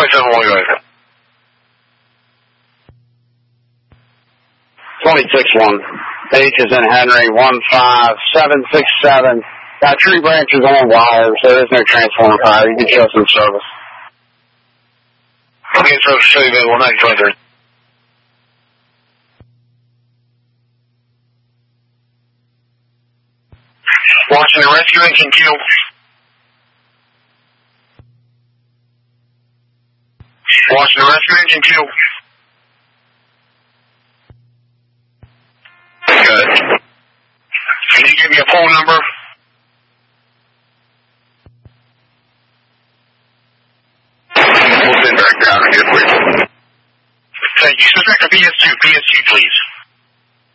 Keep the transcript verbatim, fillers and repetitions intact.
twenty-seven one, go ahead. twenty-six one. H is in Henry, one five seven six seven. Got tree branches on wires. There is no transformer power. You can show some service. Okay, so show you available nine twenty-three. Washington Rescue Engine Q. Washington Rescue Engine Q. Good. Can you give me a phone number? We'll send back down here, please. Thank you. Suspect a P S two. P S two, please.